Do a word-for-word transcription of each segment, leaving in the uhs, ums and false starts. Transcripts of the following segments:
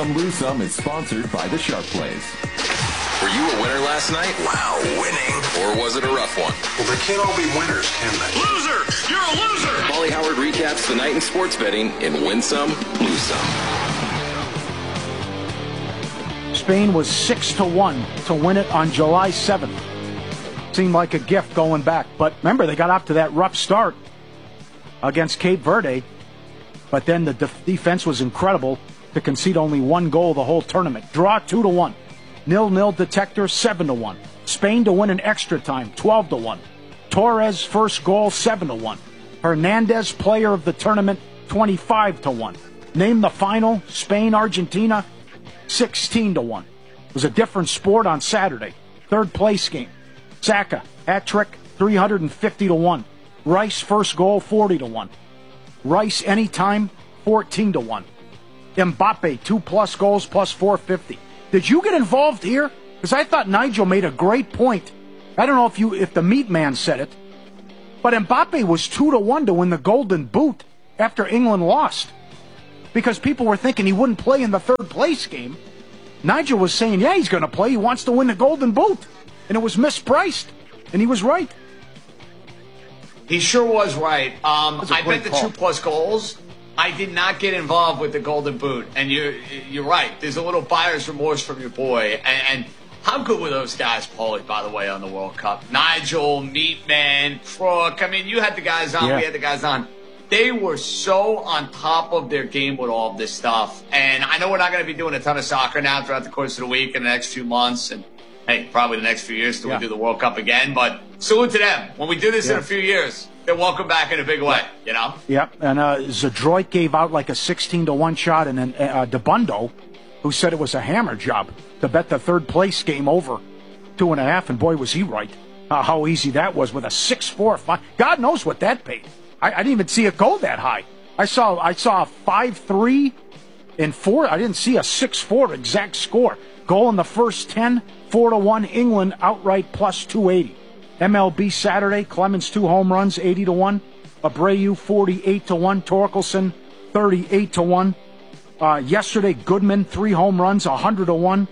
Lose Some is sponsored by the Sharp Plays. Were you a winner last night? Wow, winning. Or was it a rough one? Well, they can't all be winners, can they? Loser! You're a loser! Paulie Howard recaps the night in sports betting in Win Some, Lose Some. Spain was six to one to win it on July seventh. Seemed like a gift going back. But remember, they got off to that rough start against Cape Verde. But then the def- defense was incredible to concede only one goal the whole tournament. Draw two to one. Nil-nil detector, seven to one. Spain to win in extra time, twelve to one. Torres first goal, seven to one. Hernandez player of the tournament, twenty-five to one. Name the final, Spain-Argentina, sixteen to one. It was a different sport on Saturday. Third place game. Saka, hat-trick, three hundred fifty to one. Rice first goal, forty to one. Rice anytime, fourteen to one. Mbappe, two plus goals, plus four fifty. Did you get involved here? Because I thought Nigel made a great point. I don't know if you if the meat man said it, but Mbappe was two to one to win the Golden Boot after England lost. Because people were thinking he wouldn't play in the third place game. Nigel was saying, yeah, he's going to play. He wants to win the Golden Boot. And it was mispriced. And he was right. He sure was right. Um, I bet the call. two plus goals. I did not get involved with the Golden Boot, and you're you're right. There's a little buyer's remorse from your boy. And, and how good were those guys, Paulie, by the way, on the World Cup? Nigel, Meatman, Crook. I mean, you had the guys on. Yeah. We had the guys on. They were so on top of their game with all of this stuff. And I know we're not going to be doing a ton of soccer now throughout the course of the week and the next few months, and hey, probably the next few years till yeah. we do the World Cup again. But salute to them. When we do this yeah. in a few years, they're welcome back in a big way, you know? Yep, and uh, Zadroit gave out like a sixteen to one shot, and then uh, DeBundo, who said it was a hammer job to bet the third place game over two and a half, and boy, was he right. Uh, how easy that was with a six four five. God knows what that paid. I, I didn't even see it go that high. I saw I saw a five three and four. I didn't see a six four exact score. Goal in the first ten, four to one, England outright plus two eighty. M L B Saturday, Clemens two home runs, eighty to one. Abreu, forty-eight to one. Torkelson, thirty-eight to one. Uh, yesterday, Goodman, three home runs, one hundred to one.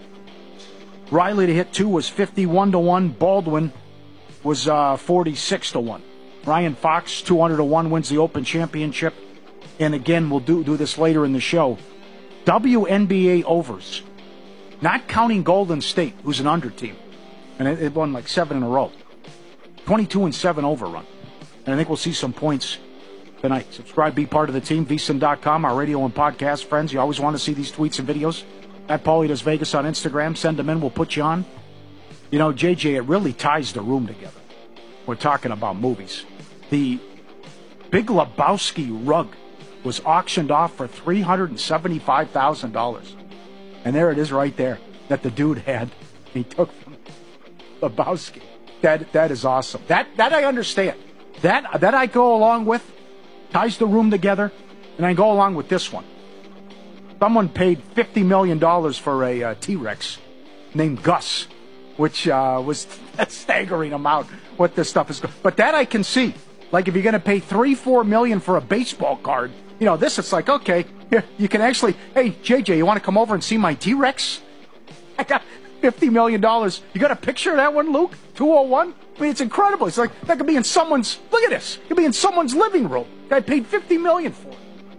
Riley to hit two was fifty-one to one. Baldwin was uh, forty-six to one. Ryan Fox, two hundred to one, wins the Open Championship. And again, we'll do, do this later in the show. W N B A overs. Not counting Golden State, who's an under team. And it, it won like seven in a row. twenty-two and seven overrun. And I think we'll see some points tonight. Subscribe, be part of the team, V S I N dot com, our radio and podcast friends. You always want to see these tweets and videos. At Paulie Does Vegas on Instagram. Send them in, we'll put you on. You know, J J, it really ties the room together. We're talking about movies. The Big Lebowski rug was auctioned off for three hundred seventy-five thousand dollars. And there it is right there that the dude had. He took from Lebowski. That that is awesome. That that I understand. That that I go along with. Ties the room together, and I go along with this one. Someone paid fifty million dollars for a uh, T-Rex named Gus, which uh, was a staggering amount. What this stuff is, but that I can see. Like if you're going to pay three, four million for a baseball card, you know this. It's like okay, here you can actually. Hey J J, you want to come over and see my T-Rex? I got fifty million dollars. You got a picture of that one, Luke? two oh one? I mean, it's incredible. It's like, that could be in someone's, look at this. It could be in someone's living room. Guy paid fifty million dollars for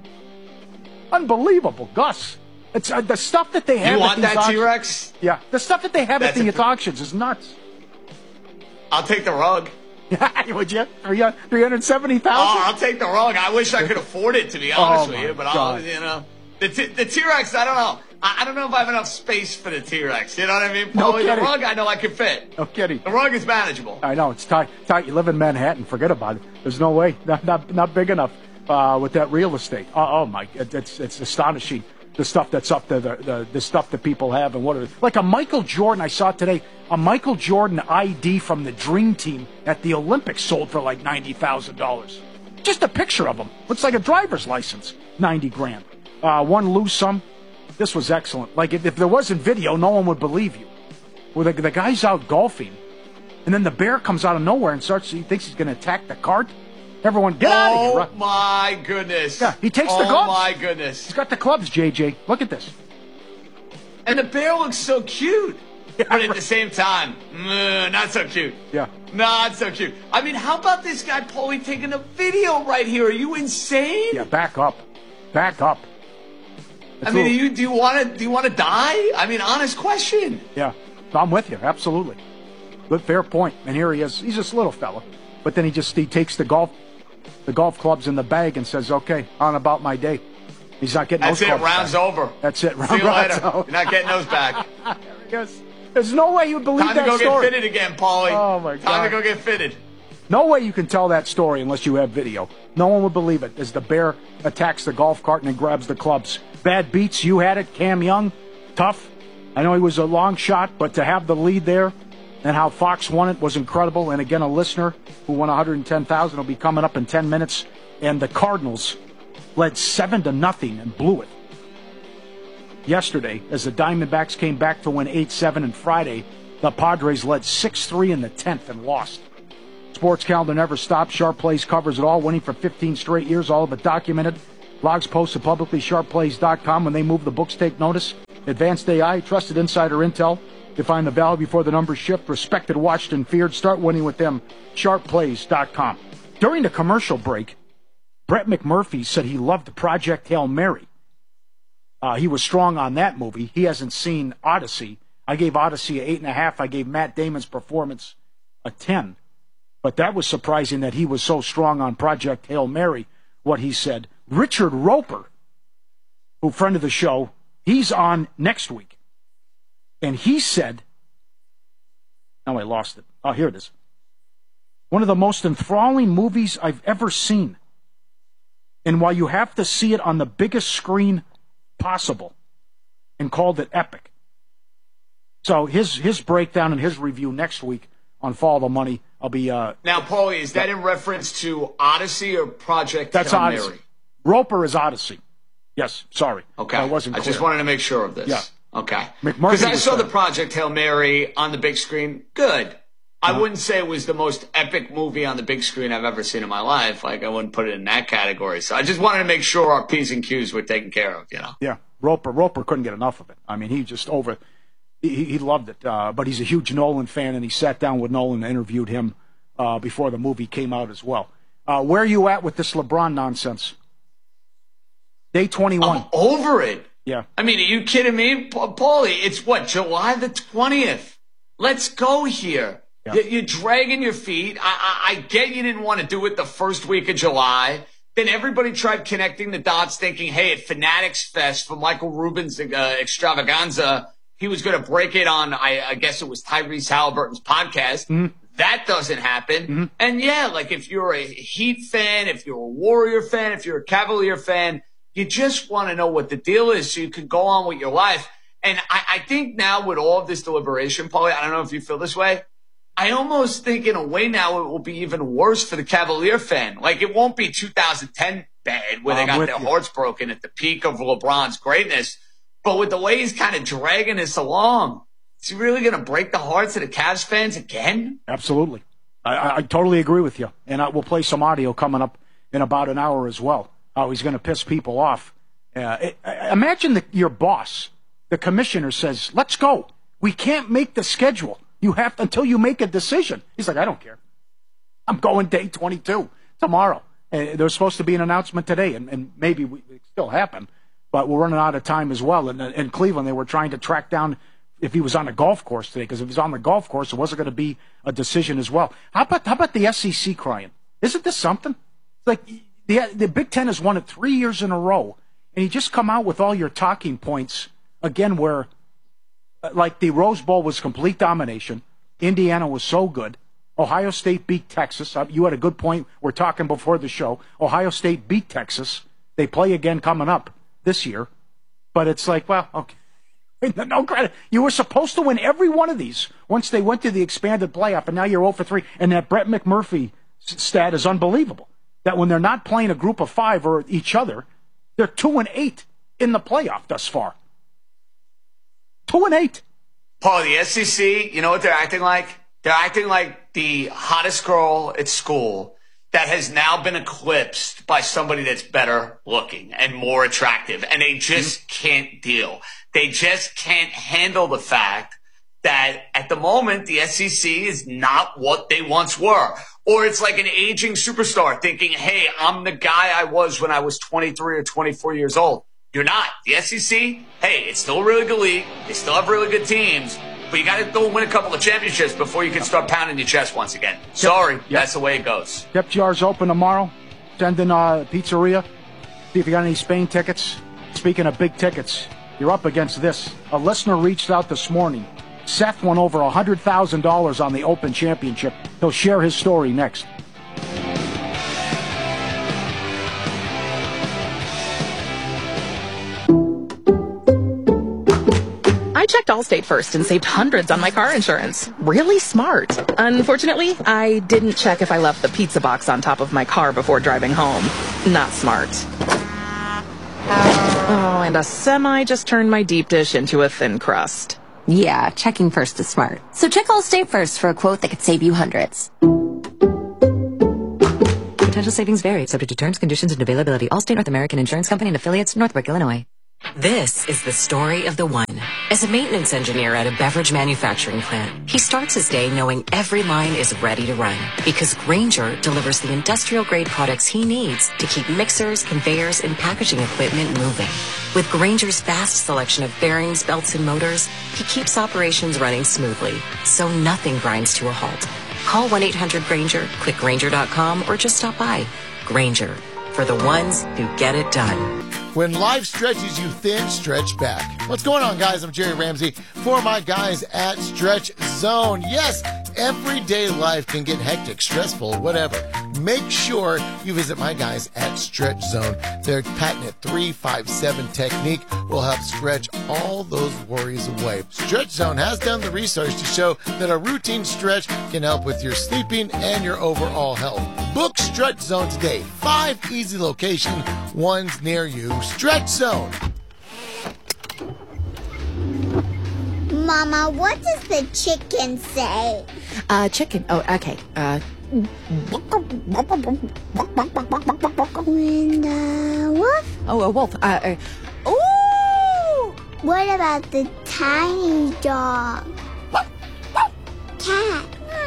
it. Unbelievable, Gus. It's uh, the stuff that they have You at want these that auctions, T-Rex? Yeah, the stuff that they have That's at these a- auctions is nuts. I'll take the rug. Would you? three hundred seventy thousand dollars? Oh, I'll take the rug. I wish I could afford it, to be honest Oh, with you. my But I'll, God. you know, the t- the T-Rex. I don't know. I, I don't know if I have enough space for the T-Rex. You know what I mean? No Probably the kidding. rug. I know I can fit. No kidding. The rug is manageable. I know, it's tight. tight. You live in Manhattan, forget about it. There's no way. Not not, not big enough uh, with that real estate. Oh, oh my, it, it's it's astonishing. The stuff that's up there, the, the, the stuff that people have and what it is. Like a Michael Jordan, I saw today, a Michael Jordan I D from the Dream Team at the Olympics sold for like ninety thousand dollars. Just a picture of him. Looks like a driver's license. ninety grand. Uh, one lose some. This was excellent. Like if, if there wasn't video, no one would believe you. Well, the, the guy's out golfing, and then the bear comes out of nowhere and starts, he thinks he's going to attack the cart. Everyone, get out of here. Oh, Right? my goodness. Yeah, he takes oh, the gloves. Oh, my goodness. He's got the clubs, J J. Look at this. And the bear looks so cute. Yeah, but at right. the same time, mm, not so cute. Yeah. Not so cute. I mean, how about this guy, Paulie, taking a video right here? Are you insane? Yeah, back up. Back up. It's I mean, little- are you, do you want to do you want to die? I mean, honest question. Yeah, I'm with you. Absolutely. Good, fair point. And here he is. He's this little fella. But then he just he takes the golf the golf clubs in the bag and says, okay, on about my day. He's not getting That's those it. clubs Round's back. over. That's it. See Round, you round's later. out. You're not getting those back. Yes. There's no way you'd believe Time that to go story. get fitted again, Paulie. Oh, my Time God. to go get fitted. No way you can tell that story unless you have video. No one would believe it as the bear attacks the golf cart and then grabs the clubs. Bad beats. You had it. Cam Young. Tough. I know he was a long shot, but to have the lead there and how Fox won it was incredible. And again, a listener who won one hundred ten thousand dollars will be coming up in ten minutes. And the Cardinals led seven to nothing and blew it yesterday as the Diamondbacks came back to win eight seven. And Friday, the Padres led six three in the tenth and lost. Sports calendar never stops. Sharp Plays covers it all, winning for fifteen straight years, all of it documented. Logs posted publicly, sharp plays dot com. When they move, the books take notice. Advanced A I, trusted insider intel. You find the value before the numbers shift. Respected, watched, and feared. Start winning with them. sharp plays dot com. During the commercial break, Brett McMurphy said he loved Project Hail Mary. Uh, he was strong on that movie. He hasn't seen Odyssey. I gave Odyssey an eight and a half. I gave Matt Damon's performance a ten. But that was surprising that he was so strong on Project Hail Mary, what he said. Richard Roper, who friend of the show, he's on next week. And he said, oh, I lost it. Oh, here it is. One of the most enthralling movies I've ever seen. And while you have to see it on the biggest screen possible, and called it epic. So his his breakdown and his review next week on Follow the Money. I'll be uh, Now, Paulie, is that in reference to Odyssey or Project that's Hail Odyssey. Mary? Roper is Odyssey. Yes, sorry. Okay. I wasn't I clear. just wanted to make sure of this. Yeah. Okay. McMurphy Because I was saw the saying- Project Hail Mary on the big screen. Good. I Uh-huh. wouldn't say it was the most epic movie on the big screen I've ever seen in my life. Like, I wouldn't put it in that category. So I just wanted to make sure our P's and Q's were taken care of, you know? Yeah, Roper. Roper couldn't get enough of it. I mean, he just over. He, he loved it. Uh, but he's a huge Nolan fan, and he sat down with Nolan and interviewed him uh, before the movie came out as well. Uh, where are you at with this LeBron nonsense? Day twenty-one. I'm over it. Yeah. I mean, are you kidding me? Pa- Paulie, it's what, July the twentieth? Let's go here. Yeah. You- You're dragging your feet. I, I, I get you didn't want to do it the first week of July. Then everybody tried connecting the dots thinking, hey, at Fanatics Fest for Michael Rubin's uh, extravaganza, he was going to break it on, I, I guess it was Tyrese Halliburton's podcast. Mm-hmm. That doesn't happen. Mm-hmm. And yeah, like if you're a Heat fan, if you're a Warrior fan, if you're a Cavalier fan, you just want to know what the deal is so you can go on with your life. And I, I think now with all of this deliberation, Paulie, I don't know if you feel this way. I almost think in a way now it will be even worse for the Cavalier fan. Like it won't be two thousand ten bad where they I'm got with their you. hearts broken at the peak of LeBron's greatness. But with the way he's kind of dragging this along, is he really going to break the hearts of the Cavs fans again? Absolutely. I, I, I totally agree with you. And I, we'll play some audio coming up in about an hour as well. How he's going to piss people off. Uh, it, I- imagine the, your boss, the commissioner, says, let's go. We can't make the schedule. You have to, until you make a decision. He's like, I don't care. I'm going day twenty-two tomorrow. And there was supposed to be an announcement today, and, and maybe we, it still happen. But we're running out of time as well. And in Cleveland, they were trying to track down if he was on a golf course today, because if he's on the golf course, it wasn't going to be a decision as well. How about how about the S E C crying? Isn't this something? Like the the Big Ten has won it three years in a row, and you just come out with all your talking points again, where like the Rose Bowl was complete domination. Indiana was so good. Ohio State beat Texas. You had a good point. We're talking before the show. Ohio State beat Texas. They play again coming up this year. But it's like, well, okay. No credit. You were supposed to win every one of these once they went to the expanded playoff, and now you're oh for three. And that Brett McMurphy stat is unbelievable. That when they're not playing a group of five or each other, they're two and eight in the playoff thus far. Two and eight. Paul, the S E C, you know what they're acting like? They're acting like the hottest girl at school that has now been eclipsed by somebody that's better looking and more attractive, and they just can't deal. They just can't handle the fact that at the moment, the S E C is not what they once were. Or it's like an aging superstar thinking, hey, I'm the guy I was when I was twenty-three or twenty-four years old. You're not. The S E C, hey, it's still a really good league. They still have really good teams. But you got to go win a couple of championships before you can start pounding your chest once again. Sorry, yep. That's the way it goes. Tip jars open tomorrow. Send in uh, pizzeria. See if you got any Spain tickets. Speaking of big tickets, you're up against this. A listener reached out this morning. Seth won over one hundred thousand dollars on the Open Championship. He'll share his story next. I checked Allstate first and saved hundreds on my car insurance. Really smart. Unfortunately, I didn't check if I left the pizza box on top of my car before driving home. Not smart. Oh, and a semi just turned my deep dish into a thin crust. Yeah, checking first is smart. So check Allstate first for a quote that could save you hundreds. Potential savings vary, subject to terms, conditions, and availability. Allstate North American Insurance Company and affiliates, Northbrook, Illinois. This is the story of the one. As a maintenance engineer at a beverage manufacturing plant, he starts his day knowing every line is ready to run because Grainger delivers the industrial-grade products he needs to keep mixers, conveyors, and packaging equipment moving. With Grainger's vast selection of bearings, belts, and motors, he keeps operations running smoothly, so nothing grinds to a halt. Call one eight hundred Grainger, click Grainger dot com, or just stop by. Grainger, for the ones who get it done. When life stretches you thin, stretch back. What's going on, guys? I'm Jerry Ramsey for my guys at Stretch Zone. Yes, everyday life can get hectic, stressful, whatever. Make sure you visit my guys at Stretch Zone. Their patented three five seven technique will help stretch all those worries away. Stretch Zone has done the research to show that a routine stretch can help with your sleeping and your overall health. Book Stretch Zone today. Five easy locations, one's near you. Stretch Zone. Mama, what does the chicken say? Uh, chicken. Oh, okay. Uh. And uh, wolf? Oh, a wolf. Uh. uh ooh. What about the tiny dog? Cat.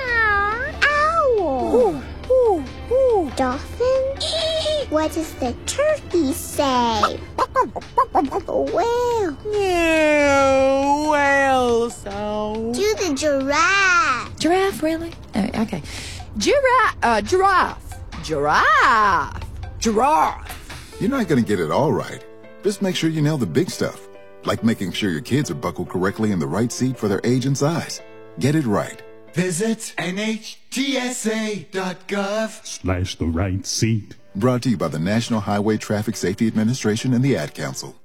Owl. Ooh. Ooh. Ooh. Dolphin? What does the turkey say? Whale. Yeah, whale sound. Do the giraffe. Giraffe, really? Uh, okay. Giraffe. Uh, giraffe. Giraffe. Giraffe. You're not going to get it all right. Just make sure you nail the big stuff, like making sure your kids are buckled correctly in the right seat for their age and size. Get it right. Visit N H T S A dot gov slash the right seat. Brought to you by the National Highway Traffic Safety Administration and the Ad Council.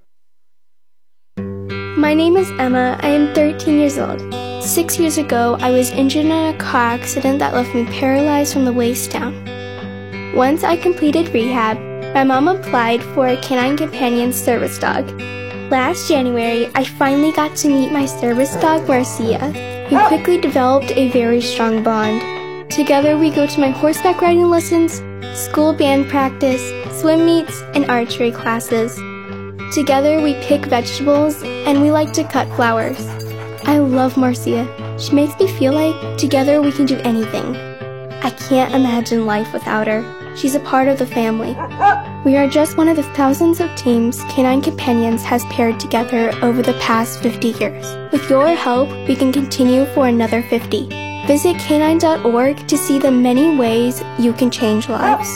My name is Emma. I am thirteen years old. Six years ago, I was injured in a car accident that left me paralyzed from the waist down. Once I completed rehab, my mom applied for a Canine Companion service dog. Last January, I finally got to meet my service dog, Marcia. We quickly developed a very strong bond. Together, we go to my horseback riding lessons, school band practice, swim meets, and archery classes. Together, we pick vegetables, and we like to cut flowers. I love Marcia. She makes me feel like together we can do anything. I can't imagine life without her. She's a part of the family. We are just one of the thousands of teams Canine Companions has paired together over the past fifty years. With your help, we can continue for another fifty. Visit canine dot org to see the many ways you can change lives.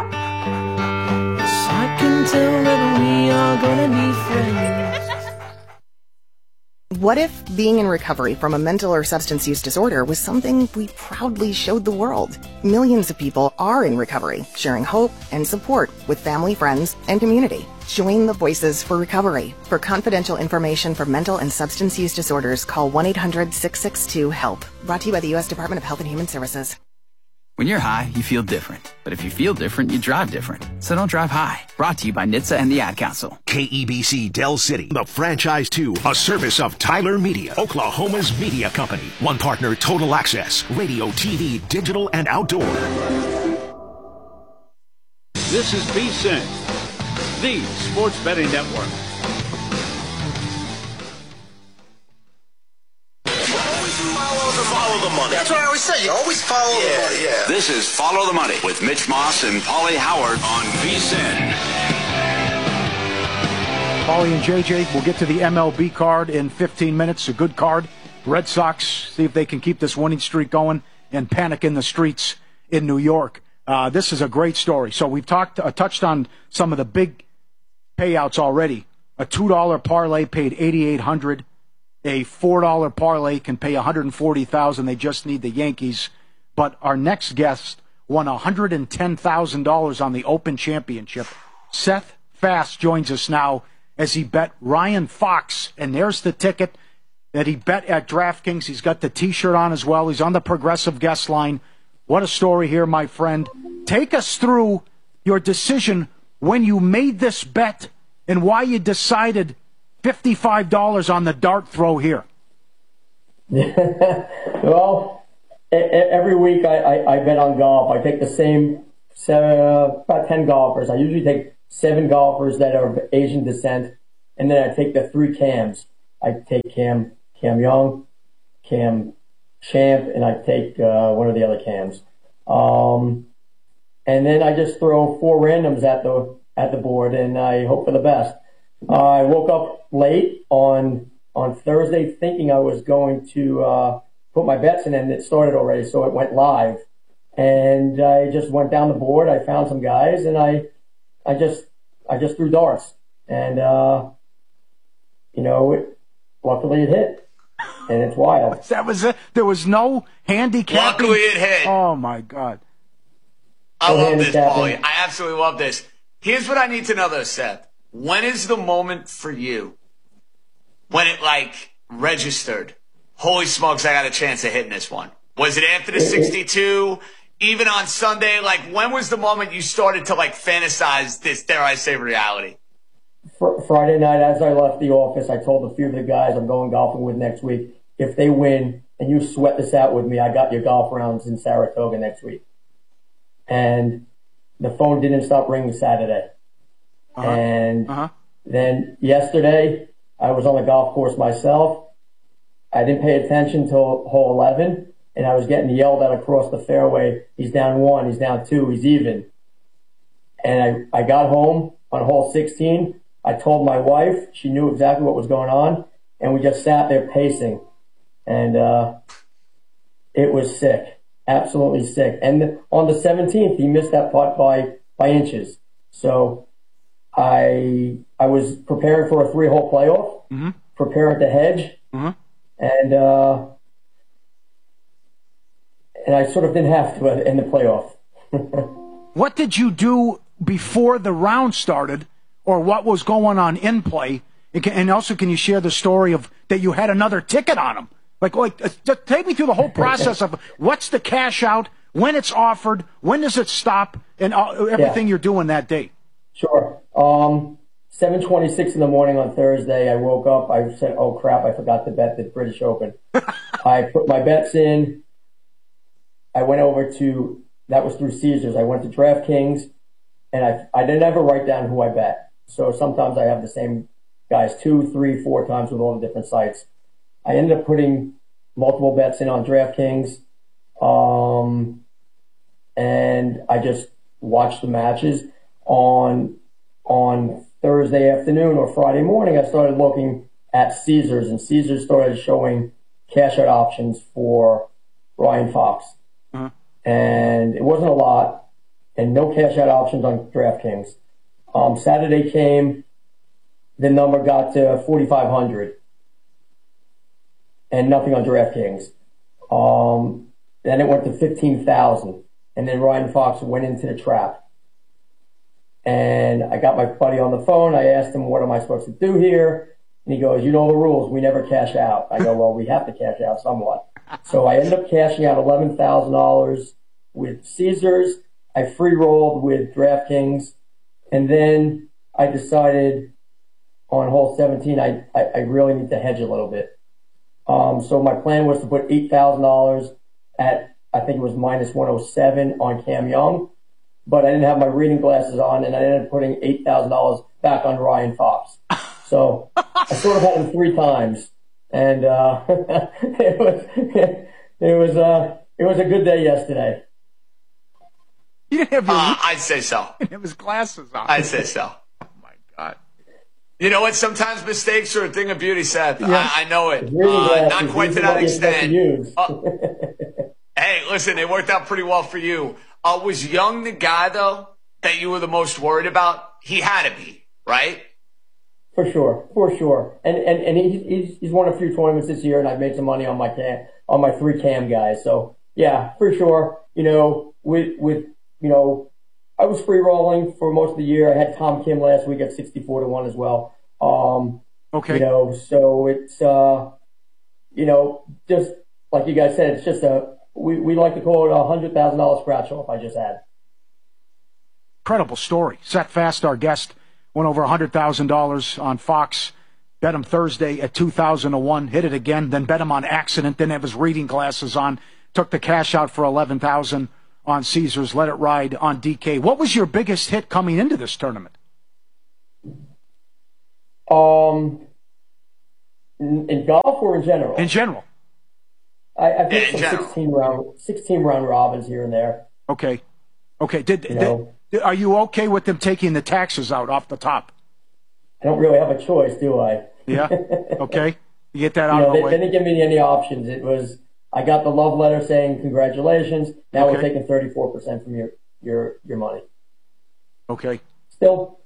I can tell that we are gonna be friends. What if being in recovery from a mental or substance use disorder was something we proudly showed the world? Millions of people are in recovery, sharing hope and support with family, friends, and community. Join the Voices for Recovery. For confidential information for mental and substance use disorders, call one eight hundred six six two HELP. Brought to you by the U S Department of Health and Human Services. When you're high, you feel different. But if you feel different, you drive different. So don't drive high. Brought to you by N H T S A and the Ad Council. K E B C Del City, the franchise two, a service of Tyler Media, Oklahoma's media company. One partner, Total Access, radio, T V, digital, and outdoor. This is V S I N, the Sports Betting Network. follow the money. That's what I always say. You always follow yeah, the money. Yeah. This is Follow the Money with Mitch Moss and Paulie Howard on V S I N. Paulie and J J, we'll get to the M L B card in fifteen minutes. A good card. Red Sox, see if they can keep this winning streak going and panic in the streets in New York. Uh, this is a great story. So we've talked, uh, touched on some of the big payouts already. A two dollar parlay paid eight thousand eight hundred dollars. A four dollar parlay can pay one hundred forty thousand dollars. They just need the Yankees. But our next guest won one hundred ten thousand dollars on the Open Championship. Seth Fast joins us now as he bet Ryan Fox. And there's the ticket that he bet at DraftKings. He's got the T-shirt on as well. He's on the Progressive guest line. What a story here, my friend. Take us through your decision when you made this bet and why you decided fifty-five dollars on the dart throw here. Well, every week I, I, I bet on golf. I take the same, uh, about ten golfers. I usually take seven golfers that are of Asian descent, and then I take the three Cams. I take Cam Cam Young, Cam Champ, and I take uh, one of the other Cams. Um, and then I just throw four randoms at the at the board, and I hope for the best. Uh, I woke up late on on Thursday thinking I was going to uh, put my bets in, and it started already, so it went live. And I just went down the board. I found some guys, and I I just I just threw darts, and uh, you know, it, luckily it hit, and it's wild. That was it. There was no handicapping. Luckily it hit. Oh my God! I no love this, Paulie. I absolutely love this. Here's what I need to know, though, Seth. When is the moment for you when it, like, registered? Holy smokes, I got a chance of hitting this one. Was it after the sixty-two? Even on Sunday? Like, when was the moment you started to, like, fantasize this, dare I say, reality? Fr- Friday night, as I left the office, I told a few of the guys I'm going golfing with next week, if they win and you sweat this out with me, I got your golf rounds in Saratoga next week. And the phone didn't stop ringing Saturday. Uh-huh. And uh-huh. then yesterday, I was on the golf course myself. I didn't pay attention till hole eleven, and I was getting yelled at across the fairway. He's down one, he's down two, he's even. And I, I got home on hole sixteen. I told my wife. She knew exactly what was going on, and we just sat there pacing. And uh, it was sick, absolutely sick. And on the seventeenth, he missed that putt by, by inches. So I I was preparing for a three-hole playoff, mm-hmm. preparing to hedge, mm-hmm. and uh, and I sort of didn't have to in the playoff. What did you do before the round started, or what was going on in play? And also, can you share the story of that you had another ticket on him? Like, like just take me through the whole process of what's the cash out, when it's offered, when does it stop, and everything yeah. you're doing that day. Sure. Um, seven twenty-six in the morning on Thursday, I woke up. I said, oh, crap, I forgot to bet the British Open. I put my bets in. I went over to, that was through Caesars. I went to DraftKings, and I, I didn't ever write down who I bet. So sometimes I have the same guys two, three, four times with all the different sites. I ended up putting multiple bets in on DraftKings, um, and I just watched the matches. On on Thursday afternoon or Friday morning, I started looking at Caesars, and Caesars started showing cash out options for Ryan Fox. Uh-huh. And it wasn't a lot, and no cash out options on DraftKings. Um, Saturday came, the number got to forty-five hundred, and nothing on DraftKings. Um, then it went to fifteen thousand, and then Ryan Fox went into the trap. And I got my buddy on the phone. I asked him, what am I supposed to do here? And he goes, you know the rules. We never cash out. I go, well, we have to cash out somewhat. So I ended up cashing out eleven thousand dollars with Caesars. I free rolled with DraftKings. And then I decided on hole seventeen, I, I, I really need to hedge a little bit. Um, so my plan was to put eight thousand dollars at, I think it was minus one oh seven on Cam Young. But I didn't have my reading glasses on, and I ended up putting eight thousand dollars back on Ryan Fox. So I sort of had him three times. And uh, it was it was uh, it was a good day yesterday. You didn't have your uh, I'd say so. You didn't have his glasses on. I'd say so. Oh my God. You know what? Sometimes mistakes are a thing of beauty, Seth. Yes. I, I know it. Uh, not quite to that extent. Uh, hey, listen, it worked out pretty well for you. Uh, was Young the guy, though, that you were the most worried about? He had to be, right? For sure, for sure. And and and he's he's, he's won a few tournaments this year, and I've made some money on my cam, on my three cam guys. So yeah, for sure. You know, with with you know, I was free rolling for most of the year. I had Tom Kim last week at sixty-four to one as well. Um, okay. You know, so it's uh, you know, just like you guys said, it's just a we we like to call it a hundred thousand dollar scratch off. I just had. Incredible story. Seth Fast, our guest, went over one hundred thousand dollars on Fox. Bet him Thursday at two thousand to one. Hit it again. Then bet him on accident. Didn't have his reading glasses on. Took the cash out for eleven thousand dollars on Caesars. Let it ride on D K. What was your biggest hit coming into this tournament? Um, in, in golf or in general? In general. I, I think yeah, some sixteen round, sixteen round robins here and there. Okay. Okay. Did, you know, did are you okay with them taking the taxes out off the top? I don't really have a choice, do I? Yeah. Okay. You get that out you know, of the they, way. They didn't give me any options. It was I got the love letter saying congratulations. Now okay. we're taking thirty-four percent from your your your money. Okay. Still,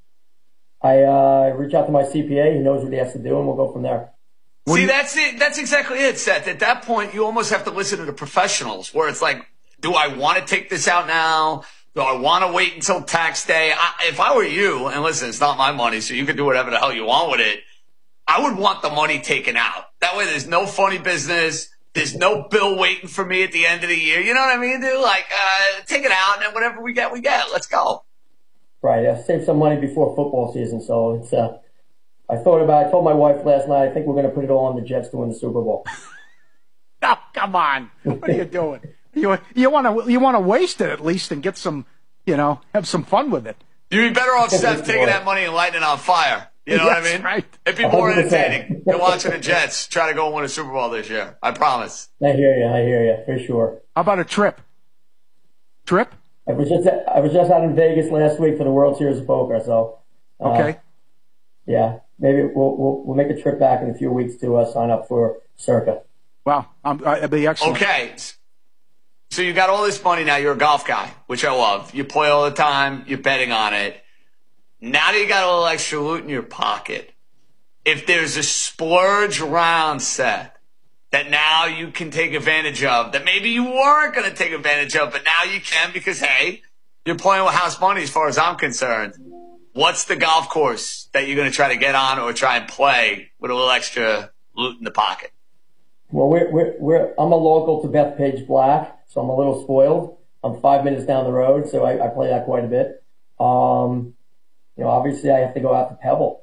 I uh, reach out to my C P A. He knows what he has to do, and we'll go from there. See, that's it. That's exactly it, Seth. At that point, you almost have to listen to the professionals, where it's like, do I want to take this out now? Do I want to wait until tax day? I, if I were you, and listen, it's not my money, so you can do whatever the hell you want with it, I would want the money taken out. That way there's no funny business. There's no bill waiting for me at the end of the year. You know what I mean, dude? Like, uh, take it out, and then whatever we get, we get. Let's go. Right. I saved some money before football season, so it's uh, I thought about it. I told my wife last night, I think we're going to put it all on the Jets to win the Super Bowl. Oh, come on. What are you doing? You you want to you want to waste it at least and get some, you know, have some fun with it. You'd be better off, Seth, taking that money and lighting it on fire. You know yes, what I mean? Right. It'd be more entertaining than watching the Jets try to go and win a Super Bowl this year. I promise. I hear you. I hear you for sure. How about a trip? Trip? I was just at, I was just out in Vegas last week for the World Series of Poker, so uh, okay. Yeah, maybe we'll, we'll we'll make a trip back in a few weeks to uh, sign up for Circa. Wow, um, uh, it'd be excellent. Okay, so you got all this money now. You're a golf guy, which I love. You play all the time. You're betting on it. Now that you got a little extra loot in your pocket, if there's a splurge round set that now you can take advantage of, that maybe you weren't going to take advantage of, but now you can because, hey, you're playing with house money as far as I'm concerned. What's the golf course that you're going to try to get on or try and play with a little extra loot in the pocket? Well, we're, we're, we're, I'm a local to Bethpage Black, so I'm a little spoiled. I'm five minutes down the road, so I, I play that quite a bit. Um, you know, obviously I have to go out to Pebble.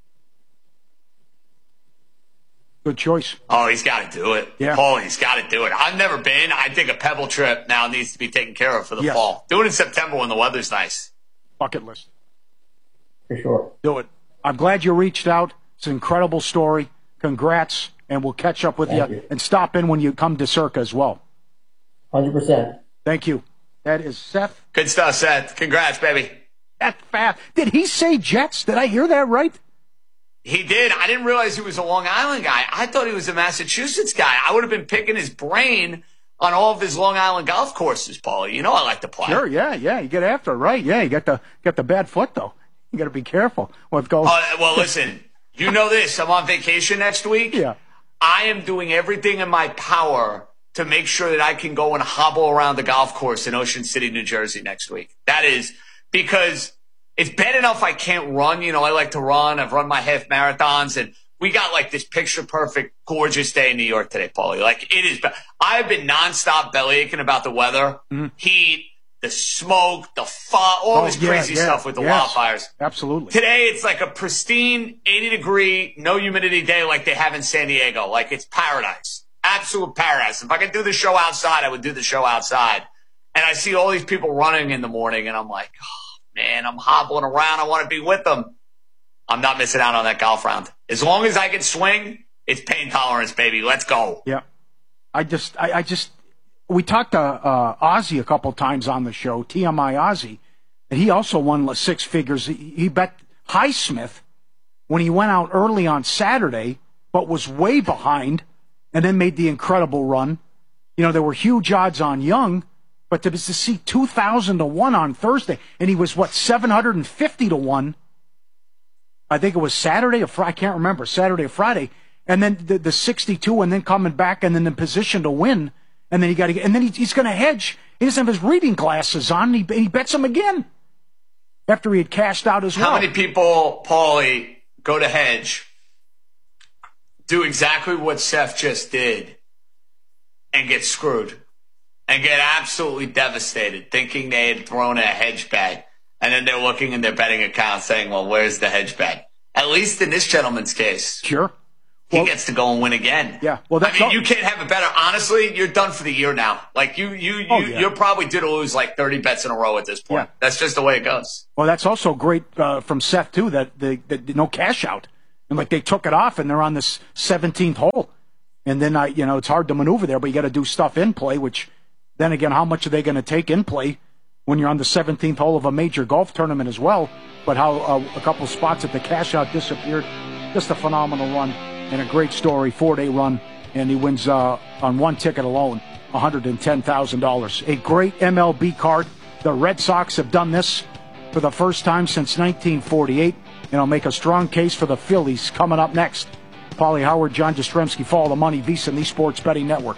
Good choice. Oh, he's got to do it. Yeah. Paul, he's got to do it. I've never been. I think a Pebble trip now needs to be taken care of for the yes. fall. Do it in September when the weather's nice. Bucket list. For sure. Do it. I'm glad you reached out. It's an incredible story. Congrats, and we'll catch up with you, you and stop in when you come to Circa as well. one hundred percent. Thank you. That is Seth. Good stuff, Seth. Congrats, baby. That's fast. Did he say Jets? Did I hear that right? He did. I didn't realize he was a Long Island guy. I thought he was a Massachusetts guy. I would have been picking his brain on all of his Long Island golf courses, Paulie. You know I like to play. Sure, yeah, yeah. You get after it, right? Yeah, you got the got the bad foot though. You got to be careful what goes. Uh, well, listen. You know this. I'm on vacation next week. Yeah. I am doing everything in my power to make sure that I can go and hobble around the golf course in Ocean City, New Jersey next week. That is because it's bad enough I can't run. You know, I like to run. I've run my half marathons, and we got like this picture-perfect, gorgeous day in New York today, Paulie. Like, it is. I've been nonstop belly aching about the weather, mm-hmm. heat, the smoke, the fog, all oh, this yeah, crazy yeah, stuff with the yes, wildfires. Absolutely. Today, it's like a pristine eighty degree, no humidity day like they have in San Diego. Like, it's paradise. Absolute paradise. If I could do the show outside, I would do the show outside. And I see all these people running in the morning, and I'm like, oh, man, I'm hobbling around. I want to be with them. I'm not missing out on that golf round. As long as I can swing, it's pain tolerance, baby. Let's go. Yeah. I just, I, I just, we talked to uh, Ozzy a couple times on the show, T M I Ozzy, and he also won six figures. He, he bet Highsmith when he went out early on Saturday, but was way behind, and then made the incredible run. You know, there were huge odds on Young, but to, to see two thousand to one on Thursday, and he was, what, seven hundred fifty to one, I think it was Saturday or Friday, I can't remember, Saturday or Friday, and then the, the sixty-two, and then coming back, and then in position to win, and then he got to, and then he, he's going to hedge. He doesn't have his reading glasses on, and he, he bets him again after he had cashed out as well. How many people, Paulie, go to hedge, do exactly what Seth just did, and get screwed, and get absolutely devastated, thinking they had thrown a hedge bet, and then they're looking in their betting account saying, well, where's the hedge bet? At least in this gentleman's case. Sure. He Well, gets to go and win again. Yeah. Well, that's I mean, all- you can't have it better. Honestly, you're done for the year now. Like, you, you, you, Oh, yeah. you're probably due to lose like thirty bets in a row at this point. Yeah. That's just the way it goes. Well, that's also great uh, from Seth, too, that they, that no cash out. And, like, they took it off, and they're on this seventeenth hole. And then, I, you know, it's hard to maneuver there, but you got to do stuff in play, which, then again, how much are they going to take in play when you're on the seventeenth hole of a major golf tournament as well? But how uh, a couple spots at the cash out disappeared. Just a phenomenal run and a great story, four-day run. And he wins uh, on one ticket alone, one hundred ten thousand dollars. A great M L B card. The Red Sox have done this for the first time since nineteen forty-eight. And I'll make a strong case for the Phillies coming up next. Paulie Howard, John Jastrzemski, Follow the Money, VSiN, the Sports Betting Network.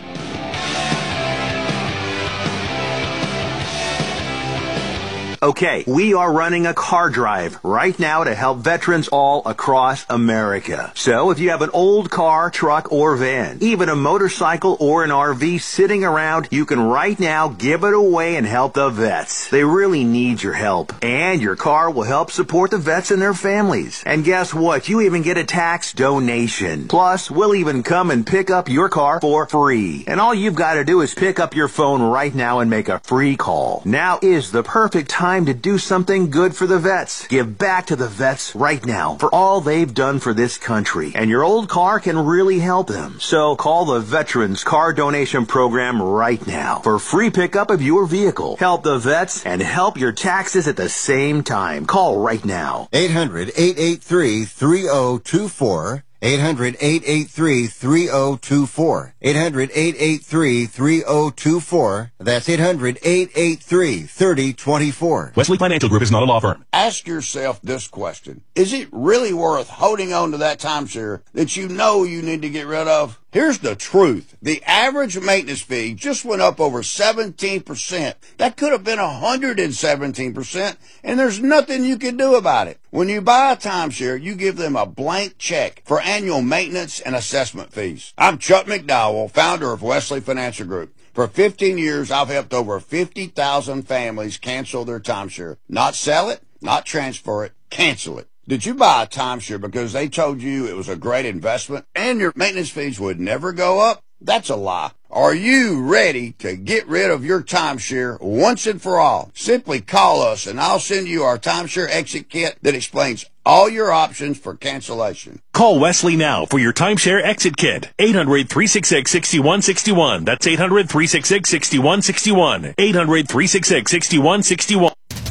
Okay, we are running a car drive right now to help veterans all across America. So if you have an old car, truck, or van, even a motorcycle or an R V sitting around, you can right now give it away and help the vets. They really need your help. And your car will help support the vets and their families. And guess what? You even get a tax donation. Plus, we'll even come and pick up your car for free. And all you've got to do is pick up your phone right now and make a free call. Now is the perfect time to do something good for the vets. Give back to the vets right now for all they've done for this country. And your old car can really help them. So call the Veterans Car Donation Program right now for free pickup of your vehicle. Help the vets and help your taxes at the same time. Call right now. eight hundred, eight eight three, three oh two four. eight hundred, eight eight three, three oh two four. eight hundred, eight eight three, three oh two four. That's eight hundred, eight eight three, three oh two four. Wesley Financial Group is not a law firm. Ask yourself this question. Is it really worth holding on to that timeshare that you know you need to get rid of? Here's the truth. The average maintenance fee just went up over seventeen percent. That could have been one hundred seventeen percent, and there's nothing you can do about it. When you buy a timeshare, you give them a blank check for annual maintenance and assessment fees. I'm Chuck McDowell, founder of Wesley Financial Group. For fifteen years, I've helped over fifty thousand families cancel their timeshare. Not sell it, not transfer it, cancel it. Did you buy a timeshare because they told you it was a great investment and your maintenance fees would never go up? That's a lie. Are you ready to get rid of your timeshare once and for all? Simply call us and I'll send you our timeshare exit kit that explains all your options for cancellation. Call Wesley now for your timeshare exit kit. eight hundred, three six six, six one six one. That's eight hundred, three six six, six one six one. eight hundred, three six six, six one six one.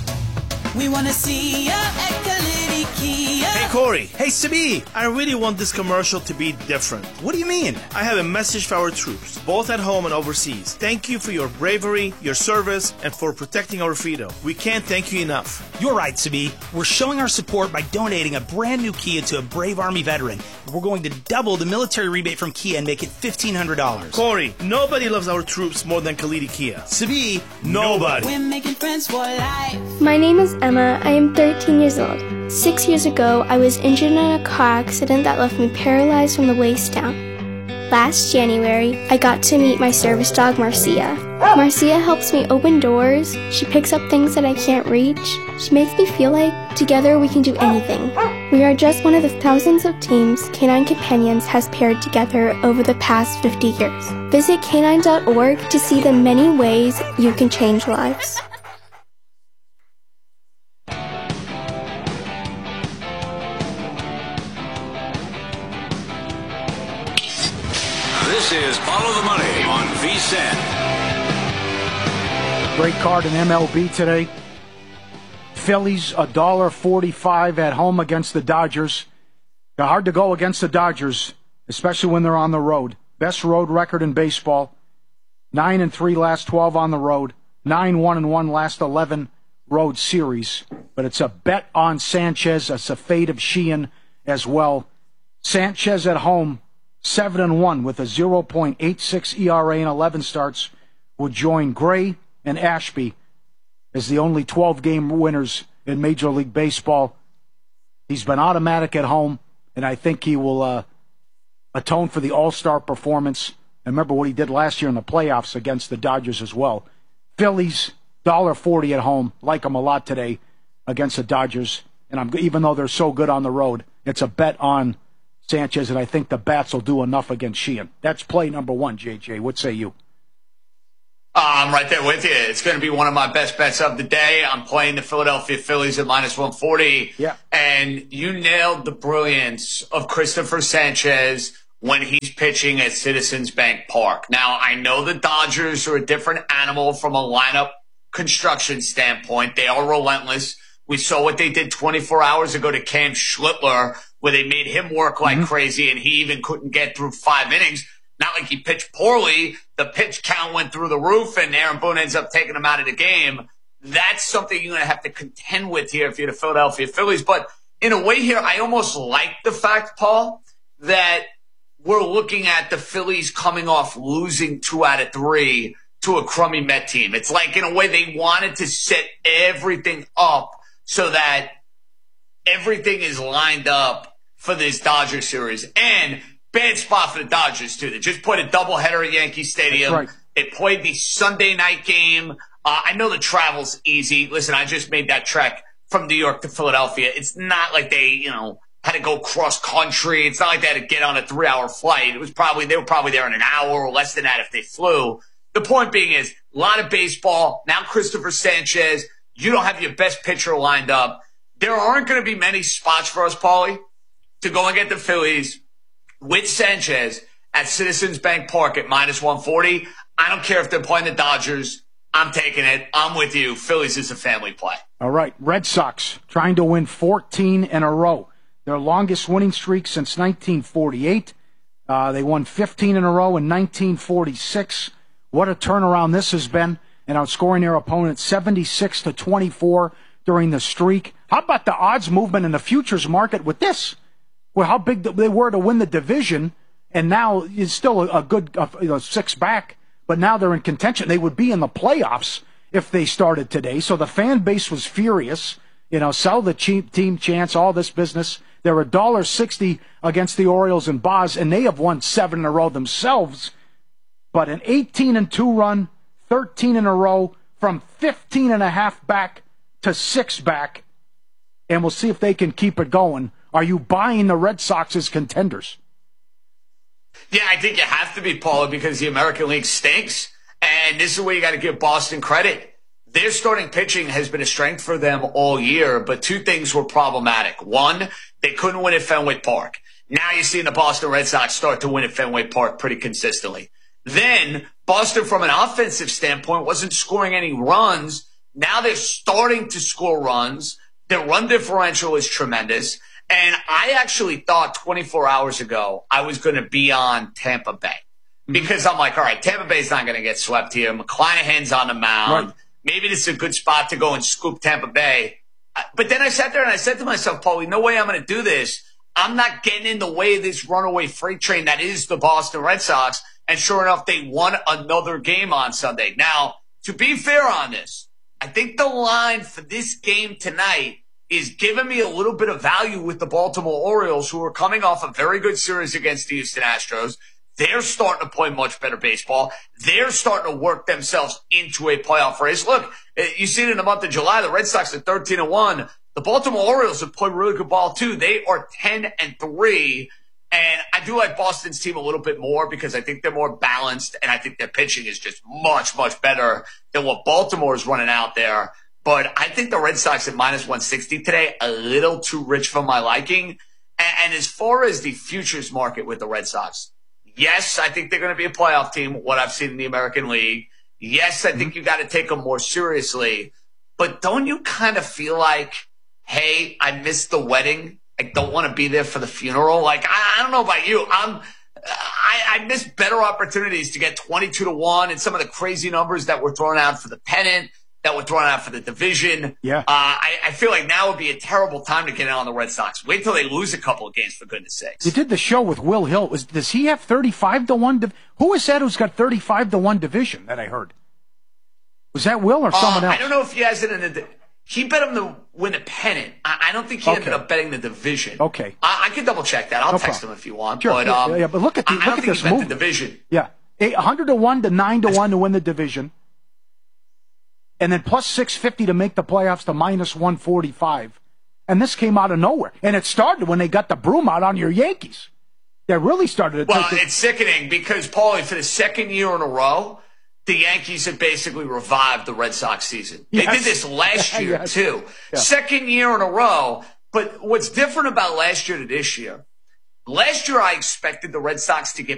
We want to see ya at Kalidi Kia. Hey, Corey. Hey, Sabi. I really want this commercial to be different. What do you mean? I have a message for our troops, both at home and overseas. Thank you for your bravery, your service, and for protecting our freedom. We can't thank you enough. You're right, Sabi. We're showing our support by donating a brand new Kia to a brave Army veteran. We're going to double the military rebate from Kia and make it fifteen hundred dollars. Corey, nobody loves our troops more than Kalidi Kia. Sabi, nobody. We're making friends for life. My name is Emma. I am thirteen years old. Six years ago, I was injured in a car accident that left me paralyzed from the waist down. Last January, I got to meet my service dog, Marcia. Marcia helps me open doors. She picks up things that I can't reach. She makes me feel like together we can do anything. We are just one of the thousands of teams Canine Companions has paired together over the past fifty years. Visit canine dot org to see the many ways you can change lives. This is Follow the Money on V S I N. Great card in M L B today. Phillies one dollar forty-five at home against the Dodgers. They're hard to go against the Dodgers, especially when they're on the road. Best road record in baseball. nine and three last twelve on the road. nine one and one last eleven road series. But it's a bet on Sanchez. It's a fade of Sheehan as well. Sanchez at home, seven and one with a zero point eight six E R A in eleven starts, would join Gray and Ashby as the only twelve-game winners in Major League Baseball. He's been automatic at home, and I think he will uh, atone for the all-star performance. And remember what he did last year in the playoffs against the Dodgers as well. Phillies, one dollar forty at home. Like them a lot today against the Dodgers. And I'm, even though they're so good on the road, it's a bet on Sanchez, and I think the bats will do enough against Sheehan. That's play number one, J J. What say you? Uh, I'm right there with you. It's going to be one of my best bets of the day. I'm playing the Philadelphia Phillies at minus one forty. Yeah. And you nailed the brilliance of Christopher Sanchez when he's pitching at Citizens Bank Park. Now, I know the Dodgers are a different animal from a lineup construction standpoint. They are relentless. We saw what they did twenty-four hours ago to Cam Schlittler, where they made him work like mm-hmm. crazy, and he even couldn't get through five innings. Not like he pitched poorly. The pitch count went through the roof, and Aaron Boone ends up taking him out of the game. That's something you're going to have to contend with here if you're the Philadelphia Phillies. But in a way here, I almost like the fact, Paul, that we're looking at the Phillies coming off losing two out of three to a crummy Met team. It's like, in a way, they wanted to set everything up so that everything is lined up for this Dodger series. And bad spot for the Dodgers, too. They just played a doubleheader at Yankee Stadium. Right. They played the Sunday night game. Uh, I know the travel's easy. Listen, I just made that trek from New York to Philadelphia. It's not like they, you know, had to go cross country. It's not like they had to get on a three hour flight. It was probably, they were probably there in an hour or less than that if they flew. The point being is, a lot of baseball. Now Christopher Sanchez, you don't have your best pitcher lined up. There aren't going to be many spots for us, Paulie, to go and get the Phillies with Sanchez at Citizens Bank Park at minus one forty. I don't care if they're playing the Dodgers. I'm taking it. I'm with you. Phillies is a family play. All right. Red Sox trying to win fourteen in a row. Their longest winning streak since nineteen forty-eight. Uh, they won fifteen in a row in nineteen forty-six. What a turnaround this has been. And outscoring their opponent seventy-six to twenty-four during the streak. How about the odds movement in the futures market with this? Well, how big they were to win the division, and now it's still a good uh, you know, six back, but now they're in contention. They would be in the playoffs if they started today. So the fan base was furious. You know, sell the cheap team chance, all this business. They're one dollar sixty against the Orioles and Boz, and they have won seven in a row themselves. But an eighteen and two run, thirteen in a row, from fifteen and a half back to six back, and we'll see if they can keep it going. Are you buying the Red Sox as contenders? Yeah, I think you have to be, Paula, because the American League stinks. And this is where you got to give Boston credit. Their starting pitching has been a strength for them all year, but two things were problematic. One, they couldn't win at Fenway Park. Now you're seeing the Boston Red Sox start to win at Fenway Park pretty consistently. Then, Boston, from an offensive standpoint, wasn't scoring any runs. Now they're starting to score runs. Their run differential is tremendous. And I actually thought twenty-four hours ago I was going to be on Tampa Bay. Because I'm like, all right, Tampa Bay's not going to get swept here. McClanahan's on the mound. Right. Maybe this is a good spot to go and scoop Tampa Bay. But then I sat there and I said to myself, Paulie, no way I'm going to do this. I'm not getting in the way of this runaway freight train that is the Boston Red Sox. And sure enough, they won another game on Sunday. Now, to be fair on this, I think the line for this game tonight is giving me a little bit of value with the Baltimore Orioles, who are coming off a very good series against the Houston Astros. They're starting to play much better baseball. They're starting to work themselves into a playoff race. Look, you see it in the month of July. The Red Sox are thirteen and one. The Baltimore Orioles have played really good ball, too. They are ten and three. And I do like Boston's team a little bit more because I think they're more balanced, and I think their pitching is just much, much better than what Baltimore is running out there. But I think the Red Sox at minus one sixty today, a little too rich for my liking. And, and as far as the futures market with the Red Sox, Yes, I think they're going to be a playoff team, what I've seen in the American League. Yes, I think mm-hmm. you got to take them more seriously. But don't you kind of feel like, hey, I missed the wedding. I don't want to be there for the funeral. Like, I, I don't know about you. I'm, I, I missed better opportunities to get twenty-two to one and some of the crazy numbers that were thrown out for the pennant, that were thrown out for the division. Yeah. Uh, I, I feel like now would be a terrible time to get in on the Red Sox. Wait till they lose a couple of games, for goodness sakes. You did the show with Will Hill. Was, does he have thirty-five to one? Div- Who is that who's got thirty-five to one division that I heard? Was that Will or someone uh, else? I don't know if he has it in the – he bet him to win a pennant. I, I don't think he okay. ended up betting the division. Okay. I, I can double check that. I'll no text problem. him if you want. Sure. But, yeah, um, yeah, yeah, but look at, the, I, look I don't at think this he bet move. the division. Yeah. one hundred to one to nine to one to win the division. And then plus six fifty to make the playoffs to minus one forty-five. And this came out of nowhere. And it started when they got the broom out on your Yankees. They really started to Well, take the- it's sickening because, Paulie, for the second year in a row, the Yankees have basically revived the Red Sox season. Yes. They did this last year, yes. too. Yeah. Second year in a row. But what's different about last year to this year, last year I expected the Red Sox to get